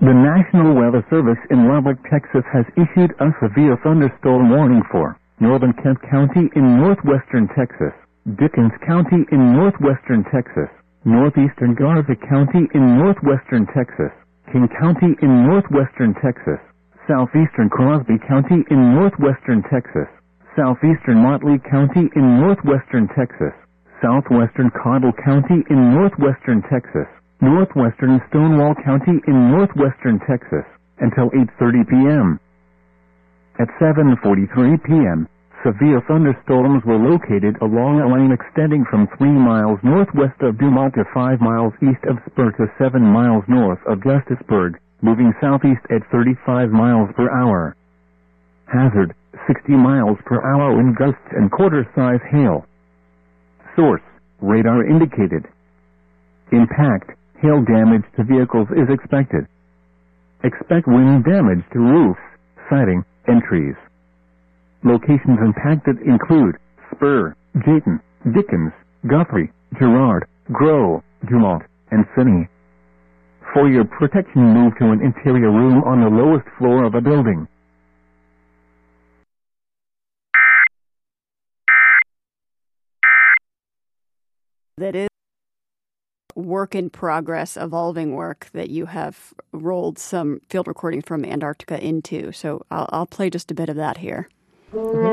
The National Weather Service in Lubbock, Texas has issued a severe thunderstorm warning for northern Kent County in northwestern Texas, Dickens County in northwestern Texas, northeastern Garza County in northwestern Texas, King County in northwestern Texas, southeastern Crosby County in northwestern Texas, southeastern Motley County in northwestern Texas, southwestern Cottle County in northwestern Texas, northwestern Stonewall County in northwestern Texas, until 8:30 p.m. At 7:43 p.m., severe thunderstorms were located along a line extending from 3 miles northwest of Dumont to 5 miles east of Spur to 7 miles north of Justisburg, moving southeast at 35 miles per hour. Hazard, 60 miles per hour wind gusts and quarter-size hail. Source, radar indicated. Impact, hail damage to vehicles is expected. Expect wind damage to roofs, siding, and trees. Locations impacted include Spur, Jayton, Dickens, Guthrie, Girard, Grove, Dumont, and Finney. For your protection, move to an interior room on the lowest floor of a building. That is work in progress, evolving work that you have rolled some field recording from Antarctica into. So I'll play just a bit of that here.